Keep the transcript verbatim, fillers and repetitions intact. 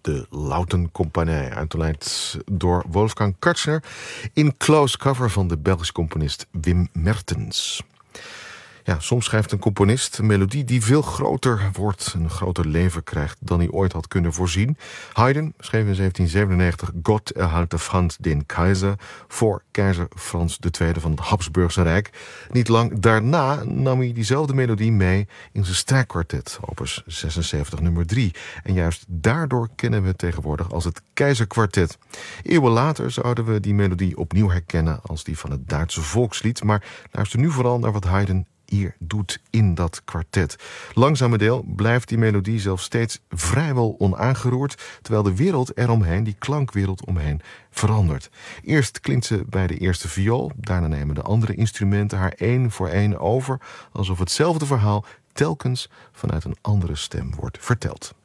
de Lautencompagnie, uitgeleid door Wolfgang Katzner in Close Cover van de Belgische componist Wim Mertens. Ja, soms schrijft een componist een melodie die veel groter wordt, een groter leven krijgt dan hij ooit had kunnen voorzien. Haydn schreef in zeventien zevenennegentig Gott erhalte Franz den Kaiser voor keizer Frans de Tweede van het Habsburgse Rijk. Niet lang daarna nam hij diezelfde melodie mee in zijn strijkkwartet, opus zesenzeventig nummer drie. En juist daardoor kennen we het tegenwoordig als het Keizerkwartet. Eeuwen later zouden we die melodie opnieuw herkennen als die van het Duitse volkslied, maar luister nu vooral naar wat Haydn hier doet in dat kwartet. Langzame deel blijft die melodie zelfs steeds vrijwel onaangeroerd, terwijl de wereld eromheen, die klankwereld omheen, verandert. Eerst klinkt ze bij de eerste viool, daarna nemen de andere instrumenten haar één voor één over, alsof hetzelfde verhaal telkens vanuit een andere stem wordt verteld.